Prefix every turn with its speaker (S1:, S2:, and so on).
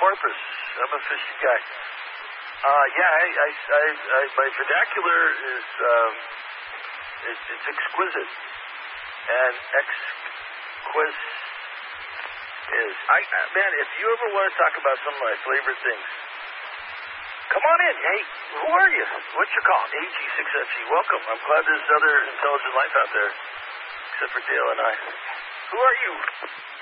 S1: porpoise. I'm a fishy guy. My vernacular is it's exquisite and exquisite. Man, if you ever want to talk about some of my favorite things, come on in. Hey, who are you? What's your call? AG6FG. Welcome. I'm glad there's other intelligent life out there, except for Dale and I. Who are you?